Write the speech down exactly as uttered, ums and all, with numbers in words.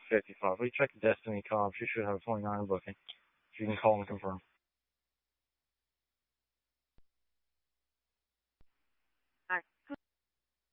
fifty-five. We check Destiny comp. She should have a twenty-nine booking. You can call and confirm. Alright.